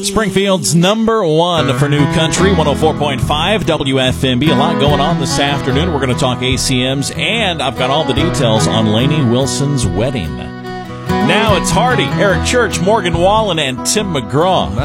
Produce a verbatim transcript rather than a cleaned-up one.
Springfield's number one for new country, one oh four point five W F M B. A lot going on this afternoon. We're going to talk A C Ms, and I've got all the details on Lainey Wilson's wedding. Now it's Hardy, Eric Church, Morgan Wallen, and Tim McGraw.